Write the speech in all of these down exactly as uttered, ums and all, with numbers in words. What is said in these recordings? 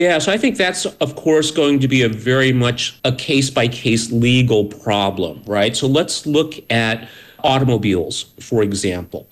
Yeah, so I think that's, of course, going to be a very much a case by case legal problem, right? So let's look at automobiles, for example.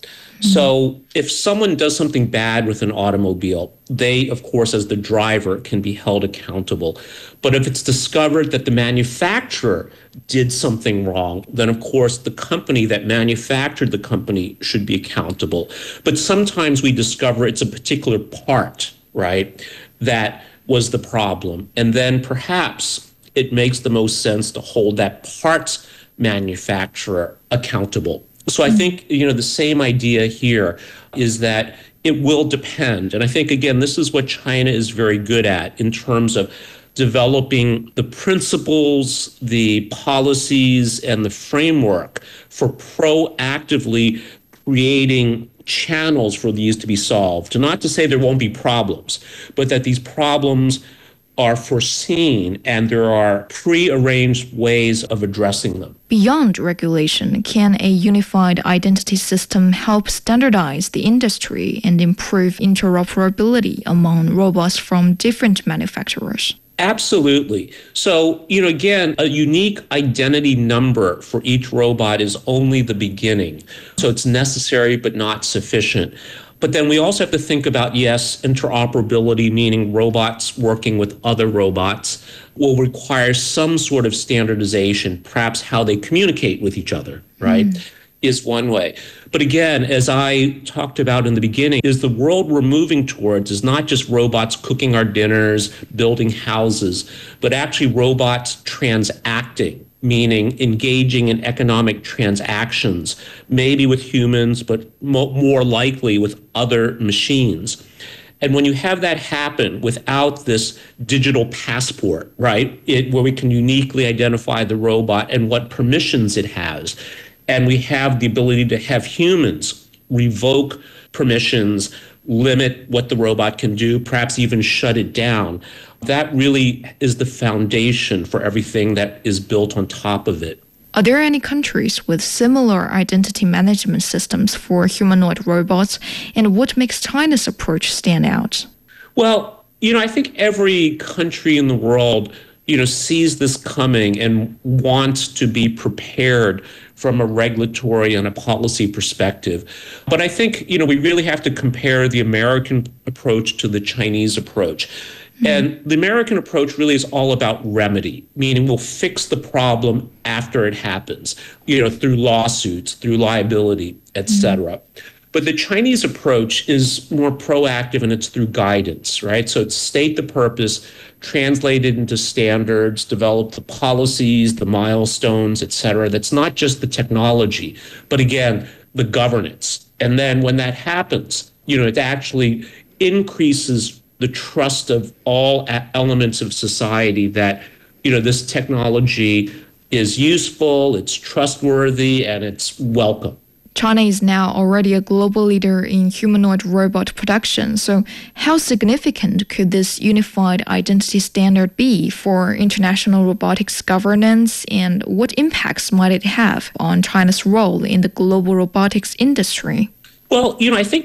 So if someone does something bad with an automobile, they, of course, as the driver, can be held accountable. But if it's discovered that the manufacturer did something wrong, then, of course, the company that manufactured the company should be accountable. But sometimes we discover it's a particular part, right, that was the problem. And then perhaps it makes the most sense to hold that parts manufacturer accountable. So I think, you know, the same idea here is that it will depend. And I think, again, this is what China is very good at in terms of developing the principles, the policies, and the framework for proactively creating channels for these to be solved. Not to say there won't be problems, but that these problems are foreseen and there are pre-arranged ways of addressing them. Beyond regulation, can a unified identity system help standardize the industry and improve interoperability among robots from different manufacturers? Absolutely. So, you know, again, a unique identity number for each robot is only the beginning. So it's necessary but not sufficient. But then we also have to think about, yes, interoperability, meaning robots working with other robots, will require some sort of standardization, perhaps how they communicate with each other, right? Mm. Is one way. But again, as I talked about in the beginning, is the world we're moving towards is not just robots cooking our dinners, building houses, but actually robots transacting, meaning engaging in economic transactions, maybe with humans, but mo- more likely with other machines. And when you have that happen without this digital passport, right, it, where we can uniquely identify the robot and what permissions it has, and we have the ability to have humans revoke permissions, limit what the robot can do, perhaps even shut it down. That really is the foundation for everything that is built on top of it. Are there any countries with similar identity management systems for humanoid robots? And what makes China's approach stand out? Well, you know, I think every country in the world, you know, sees this coming and wants to be prepared from a regulatory and a policy perspective. But I think, you know, we really have to compare the American approach to the Chinese approach. Mm-hmm. And the American approach really is all about remedy, meaning we'll fix the problem after it happens, you know, through lawsuits, through liability, et cetera. Mm-hmm. But the Chinese approach is more proactive, and it's through guidance, right? So it's state the purpose, translate it into standards, develop the policies, the milestones, et cetera. That's not just the technology, but again, the governance. And then when that happens, you know, it actually increases the trust of all elements of society that, you know, this technology is useful, it's trustworthy, and it's welcome. China is now already a global leader in humanoid robot production. So how significant could this unified identity standard be for international robotics governance, and what impacts might it have on China's role in the global robotics industry? Well, you know, I think